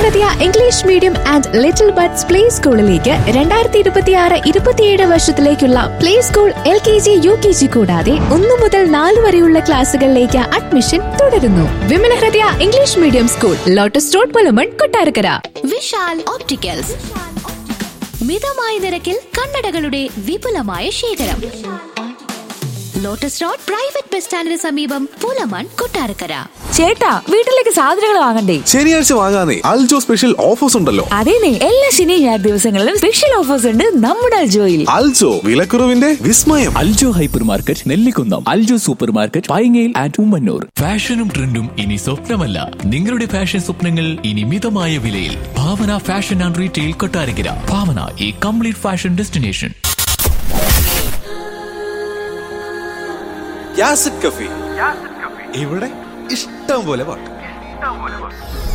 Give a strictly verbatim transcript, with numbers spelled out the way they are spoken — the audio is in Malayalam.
ഹൃദയ English medium and little buds play സ്കൂളിലേക്ക് രണ്ടായിരത്തി ഇരുപത്തിയാറ് ഇരുപത്തിയേഴ് വർഷത്തിലേക്കുള്ള play school L K G U K G കൂടാതെ ഒന്നു മുതൽ നാല് വരെയുള്ള ക്ലാസുകളിലേക്ക് അഡ്മിഷൻ തുടരുന്നു. വിമല ഹൃദയ English medium school, lotus road, Pulamon, Kottarakkara. Vishal opticals, മിതമായ നിരക്കിൽ കണ്ണടകളുടെ വിപുലമായ ശേഖരം. ലോട്ടസ് റോഡ് പ്രൈവറ്റ് ബസ് സ്റ്റാൻഡിന് സമീപം, പുലമൺ, കൊട്ടാരക്കര. ചേട്ടാ, വീട്ടിലേക്ക് സാധനങ്ങൾ വാങ്ങണ്ടേ? ശനിയാഴ്ച വാങ്ങാനേ, അൽജോ സ്പെഷ്യൽ ഓഫേഴ്സ് ഉണ്ടല്ലോ. അതേനെ, എല്ലാ ശനി ഞായർ ദിവസങ്ങളിലും സ്പെഷ്യൽ ഓഫേഴ്സ് ഉണ്ട് നമ്മുടെ അൽജോയിൽ. അൽജോ, വിലക്കുറവിന്റെ വിസ്മയം. Aljo hyper market, Nellikunnam. Aljo super market, പൈങ്ങയിൽ and Ummannoor. ഫാഷനും ട്രെൻഡും ഇനി സ്വപ്നമല്ല, നിങ്ങളുടെ ഫാഷൻ സ്വപ്നങ്ങൾ ഇനി മിതമായ വിലയിൽ. ഭാവന ഫാഷൻ ആൻഡ് റീറ്റെയിൽ, കൊട്ടാരക്കര. ഭാവന, ഈ കംപ്ലീറ്റ് ഫാഷൻ ഡെസ്റ്റിനേഷൻ. യാസിഡ് കഫേ, ഇവിടെ ഇഷ്ടം പോലെ പാട്ട്.